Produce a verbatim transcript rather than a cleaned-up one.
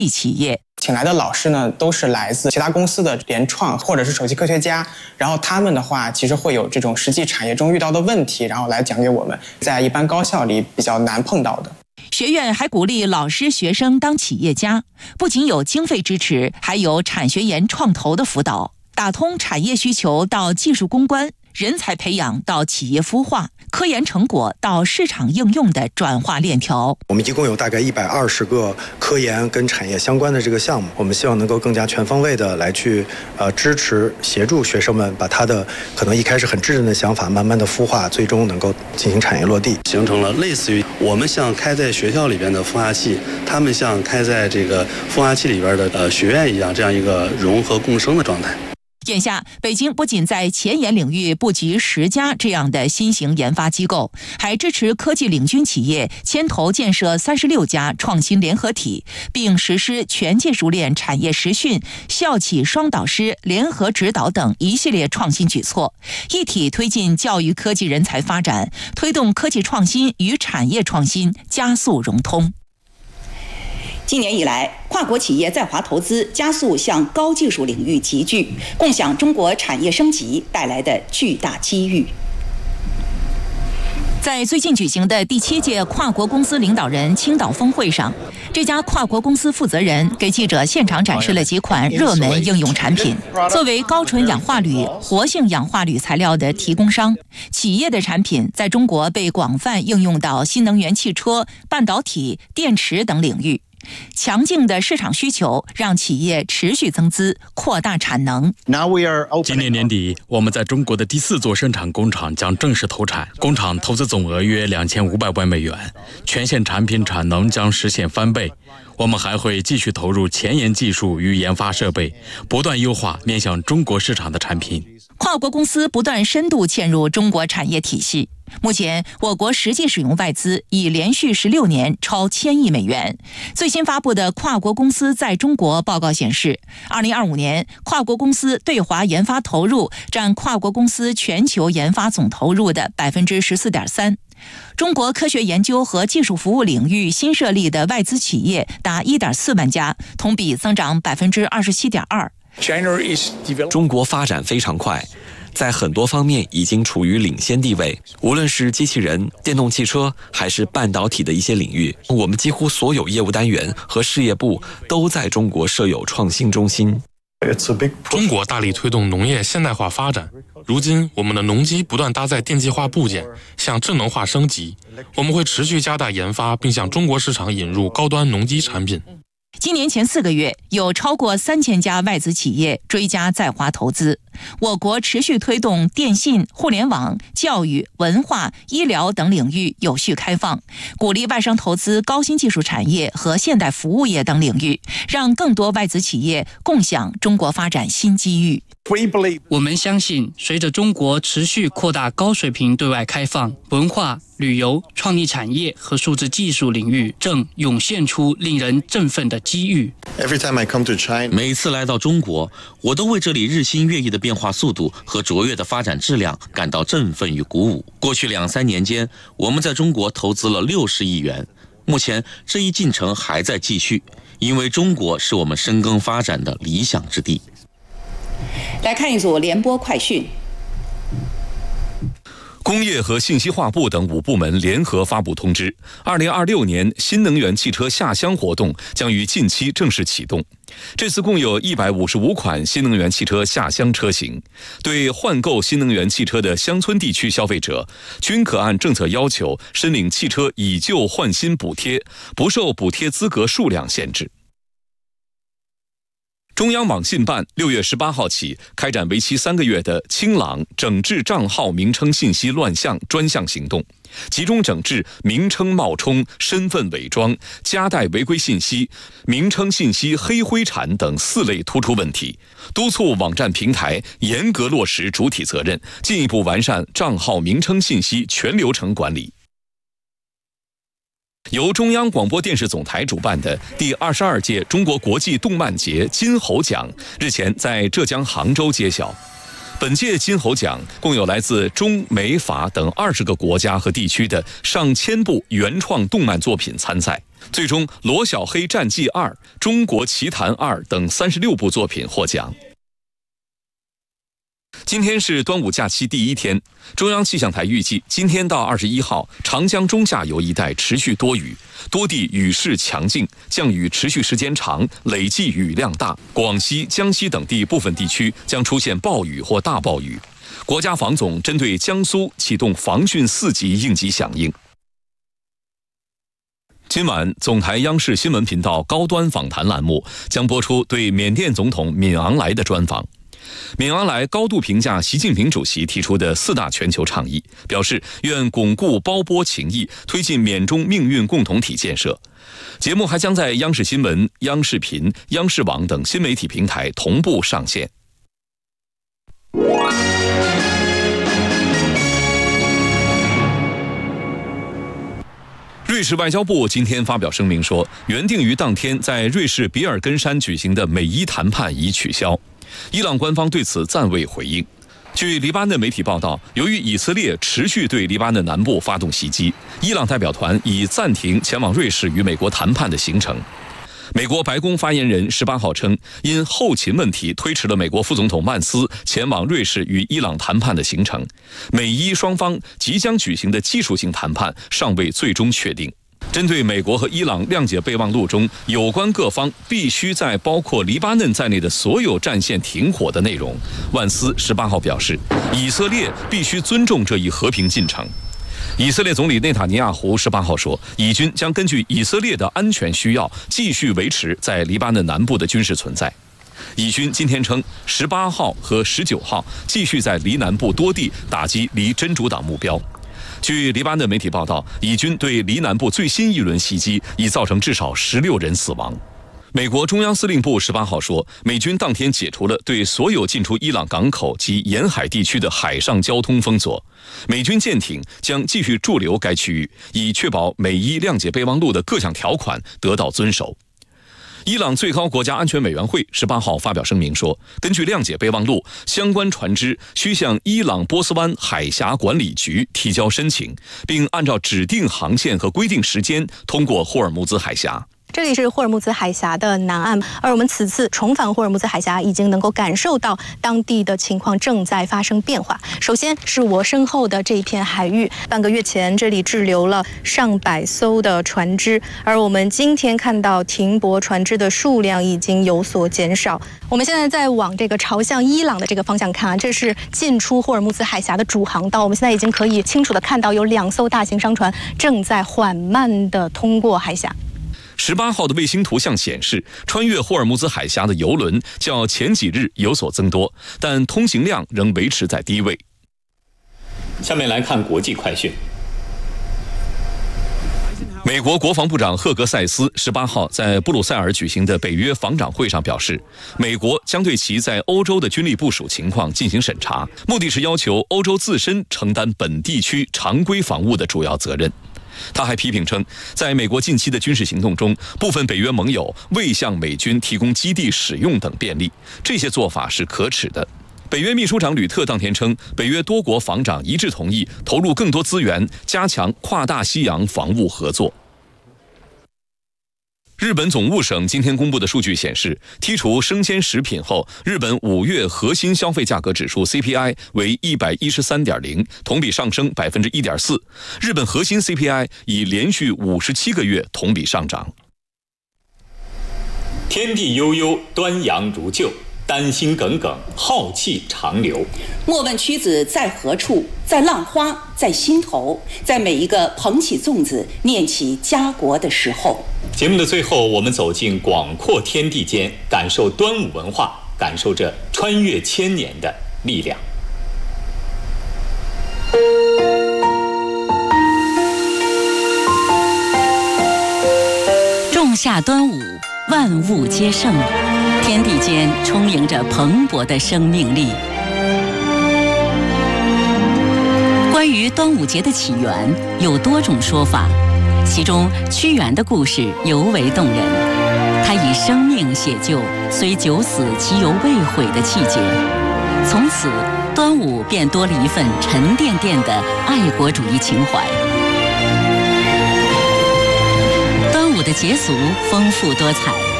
企业。 请来的老师呢，都是来自其他公司的联创或者是首席科学家，然后他们的话其实会有这种实际产业中遇到的问题，然后来讲给我们，在一般高校里比较难碰到的。 学院还鼓励老师学生当企业家，不仅有经费支持，还有产学研创投的辅导，打通产业需求到技术攻关，人才培养到企业孵化，科研成果到市场应用的转化链条。 我们一共有大概一百二十个科研跟产业相关的这个项目，我们希望能够更加全方位的来去呃支持协助学生们把他的可能一开始很稚嫩的想法慢慢的孵化，最终能够进行产业落地， 形成了类似于我们像开在学校里边的孵化器，他们像开在这个孵化器里边的呃学院一样，这样一个融合共生的状态。 眼下，北京不仅在前沿领域布局十家这样的新型研发机构，还支持科技领军企业牵头建设三十六家创新联合体，并实施全技术链产业实训、校企双导师联合指导等一系列创新举措，一体推进教育科技人才发展，推动科技创新与产业创新加速融通。 今年以来，跨国企业在华投资加速向高技术领域集聚，共享中国产业升级带来的巨大机遇。 在最近举行的第七届跨国公司领导人青岛峰会上，这家跨国公司负责人给记者现场展示了几款热门应用产品。作为高纯氧化铝、活性氧化铝材料的提供商，企业的产品在中国被广泛应用到新能源汽车、半导体、电池等领域。强劲的市场需求让企业持续增资，扩大产能。 今年年底，我们在中国的第四座生产工厂将正式投产，工厂投资总额约两千五百万美元，全线产品产能将实现翻倍。我们还会继续投入前沿技术与研发设备，不断优化面向中国市场的产品。 跨国公司不断深度嵌入中国产业体系。目前，我国实际使用外资已连续十六年超千亿美元。最新发布的跨国公司在中国报告显示，二零二五年跨国公司对华研发投入占跨国公司全球研发总投入的百分之十四点三。中国科学研究和技术服务领域新设立的外资企业达一点四万家，同比增长百分之二十七点二。 中国发展非常快，在很多方面已经处于领先地位，无论是机器人、电动汽车还是半导体的一些领域，我们几乎所有业务单元和事业部都在中国设有创新中心。 中国大力推动农业现代化发展，如今我们的农机不断搭载电气化部件，向智能化升级。我们会持续加大研发，并向中国市场引入高端农机产品。 今年前四个月，有超过三千家外资企业追加在华投资。我国持续推动电信、互联网、教育、文化、医疗等领域有序开放，鼓励外商投资高新技术产业和现代服务业等领域，让更多外资企业共享中国发展新机遇。 我们相信，随着中国持续扩大高水平对外开放，文化、旅游、创意产业和数字技术领域正涌现出令人振奋的机遇。 每次来到中国，我都为这里日新月异的变化速度和卓越的发展质量感到振奋与鼓舞。过去两三年间，我们在中国投资了六十亿元，目前这一进程还在继续，因为中国是我们深耕发展的理想之地。 来看一组联播快讯。 工业和信息化部等五部门联合发布通知，二零二六年新能源汽车下乡活动将于近期正式启动。这次共有一百五十五款新能源汽车下乡车型，对换购新能源汽车的乡村地区消费者，均可按政策要求申领汽车以旧换新补贴，不受补贴资格数量限制。中央网信办六月十八号起开展为期三个月的清朗整治账号名称信息乱象专项行动，集中整治名称冒充、身份伪装、夹带违规信息、名称信息黑灰产等四类突出问题，督促网站平台严格落实主体责任，进一步完善账号名称信息全流程管理。由中央广播电视总台主办的第二十二届中国国际动漫节金猴奖日前在浙江杭州揭晓。本届金猴奖共有来自中美法等二十个国家和地区的上千部原创动漫作品参赛， 最终，《罗小黑战记二》《中国奇谭二》等三十六部作品获奖。今天是端午假期第一天，中央气象台预计，今天到二十一号，长江中下游一带持续多雨，多地雨势强劲，降雨持续时间长，累计雨量大。广西、江西等地部分地区将出现暴雨或大暴雨。国家防总针对江苏启动防汛四级应急响应。今晚，总台央视新闻频道高端访谈栏目将播出对缅甸总统敏昂莱的专访。敏昂莱高度评价习近平主席提出的四大全球倡议，表示愿巩固胞波情谊，推进缅中命运共同体建设。节目还将在央视新闻、央视频、央视网等新媒体平台同步上线。瑞士外交部今天发表声明说，原定于当天在瑞士比尔根山举行的美伊谈判已取消。伊朗官方对此暂未回应。据黎巴嫩媒体报道，由于以色列持续对黎巴嫩南部发动袭击，伊朗代表团已暂停前往瑞士与美国谈判的行程。美国白宫发言人十八号称，因后勤问题推迟了美国副总统万斯前往瑞士与伊朗谈判的行程。美伊双方即将举行的技术性谈判尚未最终确定。针对美国和伊朗谅解备忘录中有关各方必须在包括黎巴嫩在内的所有战线停火的内容，万斯十八号表示，以色列必须尊重这一和平进程。以色列总理内塔尼亚胡十八号说，以军将根据以色列的安全需要，继续维持在黎巴嫩南部的军事存在。以军今天称，十八号和十九号继续在黎南部多地打击黎真主党目标。据黎巴嫩媒体报道，以军对黎南部最新一轮袭击已造成至少十六人死亡。美国中央司令部十八号说，美军当天解除了对所有进出伊朗港口及沿海地区的海上交通封锁，美军舰艇将继续驻留该区域，以确保美伊谅解备忘录的各项条款得到遵守。伊朗最高国家安全委员会十八号发表声明说，根据谅解备忘录，相关船只需向伊朗波斯湾海峡管理局提交申请，并按照指定航线和规定时间通过霍尔木兹海峡。 这里是霍尔木兹海峡的南岸，而我们此次重返霍尔木兹海峡，已经能够感受到当地的情况正在发生变化。首先是我身后的这一片海域，半个月前这里滞留了上百艘的船只，而我们今天看到停泊船只的数量已经有所减少。我们现在在往这个朝向伊朗的这个方向看啊，这是进出霍尔木兹海峡的主航道。我们现在已经可以清楚地看到有两艘大型商船正在缓慢地通过海峡。 十八号的卫星图像显示，穿越霍尔木兹海峡的邮轮较前几日有所增多，但通行量仍维持在低位。 下面来看国际快讯。 美国国防部长赫格塞斯十八号在布鲁塞尔举行的北约防长会上表示，美国将对其在欧洲的军力部署情况进行审查，目的是要求欧洲自身承担本地区常规防务的主要责任。他还批评称，在美国近期的军事行动中，部分北约盟友未向美军提供基地使用等便利，这些做法是可耻的。北约秘书长吕特当天称，北约多国防长一致同意投入更多资源，加强跨大西洋防务合作。日本总务省今天公布的数据显示，剔除生鲜食品后，日本五月核心消费价格指数 C P I 为 一百一十三点零， 同比上升 百分之一点四。日本核心 C P I 已连续五十七个月同比上涨。 天地悠悠，端阳如旧，丹心耿耿，浩气长流。 莫问屈子在何处，在浪花，在心头，在每一个捧起粽子念起家国的时候。 节目的最后，我们走进广阔天地间，感受端午文化，感受着穿越千年的力量。 仲夏端午，万物皆盛，天地间充盈着蓬勃的生命力。关于端午节的起源，有多种说法。其中屈原的故事尤为动人，他以生命写就虽九死其犹未悔的气节，从此端午便多了一份沉甸甸的爱国主义情怀。端午古的节俗丰富多彩。